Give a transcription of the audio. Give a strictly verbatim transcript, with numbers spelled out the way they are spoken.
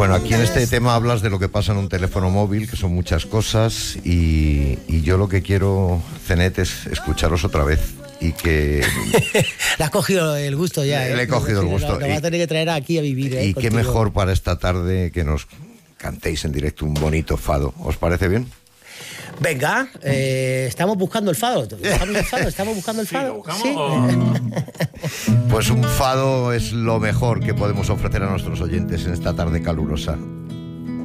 Bueno, aquí en este tema hablas de lo que pasa en un teléfono móvil, que son muchas cosas, y, y yo lo que quiero, Cenet, es escucharos otra vez. Y que... Le has cogido el gusto ya. Le, ¿eh? le he cogido el gusto. Lo, lo vas a tener que traer aquí a vivir. ¿eh? Y Contigo. qué mejor para esta tarde que nos cantéis en directo un bonito fado. ¿Os parece bien? Venga, eh, estamos buscando el fado. ¿Buscando el fado? ¿Estamos buscando el fado? Sí, ¿Sí? Pues un fado es lo mejor que podemos ofrecer a nuestros oyentes en esta tarde calurosa.